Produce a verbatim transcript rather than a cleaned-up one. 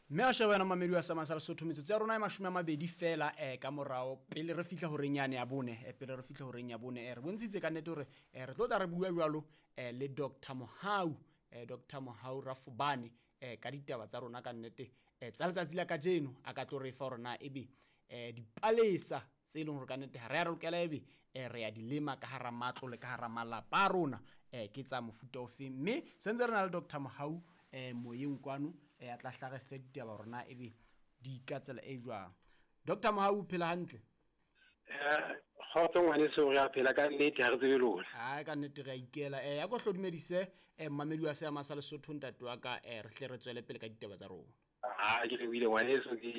mme a shebana mamedi wa sama sa Lesotho metsotso ya rona e mashome a mabedi fela eh ka morao pele re fihla ho renyane ya bone eh pele re fihla ho renya bone eh re bontshitse ka nnete hore eh re tlo tla re bua jwalo eh le Doctor Mohau eh Doctor Mohau Rafubane eh ka ditaba tsa rona ka nnete eh tsa letsatsi la kajeno a ka tlo re fa rona ebe eh dipalesa tse leng hore ka nnete ha re a re lokela ebe eh re ya dilema ka hara matlo le ka hara malapa a rona eh ke tsa mofuta ofe mme sentse re na le Doctor Mohau eh moyeng kwano e atla hlage fetya ba rona ebe di ka tsela e jwang. Doctor Mohau phela hantle eh khotso ngwane se o ya phela ka nnete ha re tsebe lona ha ka nnete re a ikela eh ya go hlodimedise eh mamedi wa se ama sa Lesotho ntate wa ka eh re hle re tswele pele ka ditaba tsa rona ah ke le wile ngwane se ke